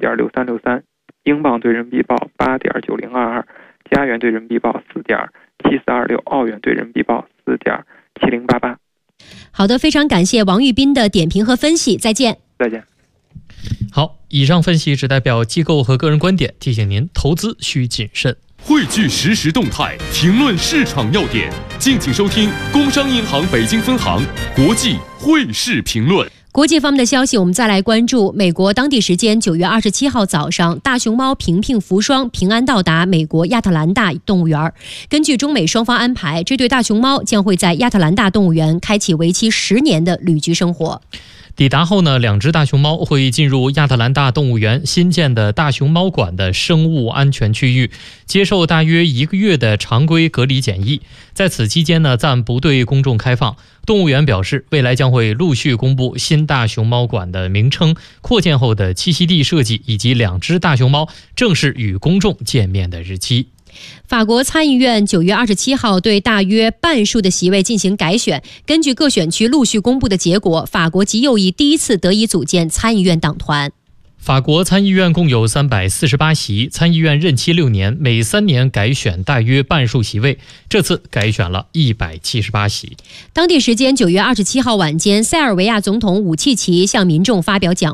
1.6363，英镑对人民币报8.9022，加元对人民币报4.7426，澳元对人民币报4.7088。 好的，非常感谢王玉斌的点评和分析，再见。 再见。 好，以上分析只代表机构和个人观点，提醒您投资需谨慎。 汇聚实时动态，评论市场要点，敬请收听工商银行北京分行国际汇市评论。 国际方面的消息，我们再来关注美国当地时间9月27号早上，大熊猫平平无双平安到达美国亚特兰大动物园。根据中美双方安排，这对大熊猫将会在亚特兰大动物园开启为期10年的旅居生活。 抵达后呢，2只大熊猫会进入亚特兰大动物园新建的大熊猫馆的生物安全区域，接受大约1个月的常规隔离检疫。在此期间呢，暂不对公众开放。动物园表示，未来将会陆续公布新大熊猫馆的名称、扩建后的栖息地设计以及2只大熊猫正式与公众见面的日期。 法国参议院9月27号对大约半数的席位进行改选，根据各选区陆续公布的结果，法国极右翼第一次得以组建参议院党团。 法国参议院共有348席，参议院任期6年，每3年改选大约半数席位，这次改选了178席。 当地时间9月27号晚间，塞尔维亚总统武契奇向民众发表讲